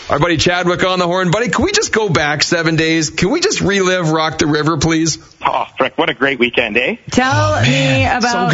Our buddy Chadwick on the horn. Buddy, can we just go back 7 days? Can we just relive Rock the River, please? Oh, frick, what a great weekend, eh? Tell me about